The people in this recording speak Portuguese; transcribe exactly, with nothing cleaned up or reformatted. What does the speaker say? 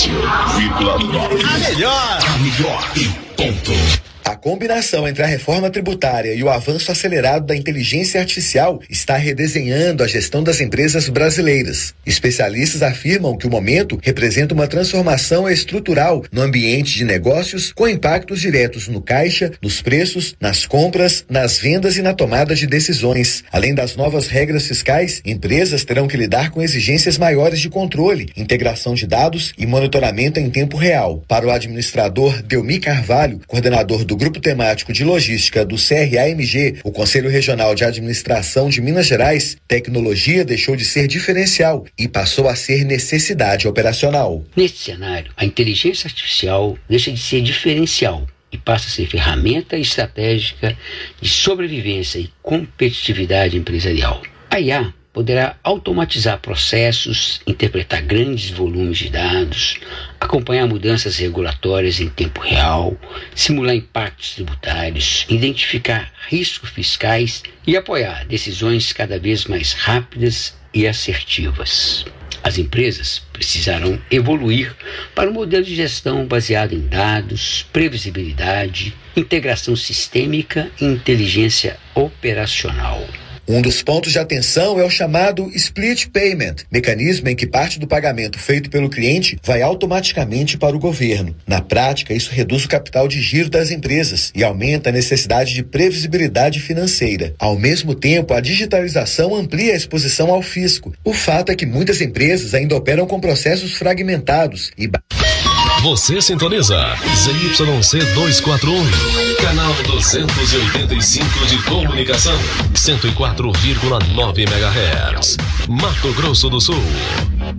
vírgula nove. A melhor. A melhor em ponto. A combinação entre a reforma tributária e o avanço acelerado da inteligência artificial está redesenhando a gestão das empresas brasileiras. Especialistas afirmam que o momento representa uma transformação estrutural no ambiente de negócios, com impactos diretos no caixa, nos preços, nas compras, nas vendas e na tomada de decisões. Além das novas regras fiscais, empresas terão que lidar com exigências maiores de controle, integração de dados e monitoramento em tempo real. Para o administrador Delmi Carvalho, coordenador do Grupo Temático de Logística do C R A M G, o Conselho Regional de Administração de Minas Gerais, tecnologia deixou de ser diferencial e passou a ser necessidade operacional. Neste cenário, a inteligência artificial deixa de ser diferencial e passa a ser ferramenta estratégica de sobrevivência e competitividade empresarial. A I A poderá automatizar processos, interpretar grandes volumes de dados, acompanhar mudanças regulatórias em tempo real, simular impactos tributários, identificar riscos fiscais e apoiar decisões cada vez mais rápidas e assertivas. As empresas precisarão evoluir para um modelo de gestão baseado em dados, previsibilidade, integração sistêmica e inteligência operacional. Um dos pontos de atenção é o chamado Split Payment, mecanismo em que parte do pagamento feito pelo cliente vai automaticamente para o governo. Na prática, isso reduz o capital de giro das empresas e aumenta a necessidade de previsibilidade financeira. Ao mesmo tempo, a digitalização amplia a exposição ao fisco. O fato é que muitas empresas ainda operam com processos fragmentados e... Você sintoniza Z Y C duzentos e quarenta e um, canal duzentos e oitenta e cinco de comunicação, cento e quatro vírgula nove megahertz, Mato Grosso do Sul.